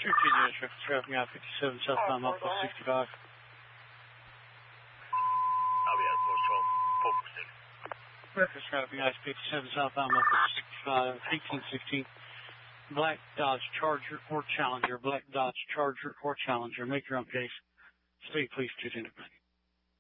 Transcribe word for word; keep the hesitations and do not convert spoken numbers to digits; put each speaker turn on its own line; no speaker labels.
Cherokee News, traffic I fifty-seven southbound off of sixty-five.
I'll be at four twelve, four six.
Reference traffic I fifty-seven southbound off of sixty-five, eighteen sixteen. Black Dodge Charger or Challenger, Black Dodge Charger or Challenger. Make your own case. Stay please to the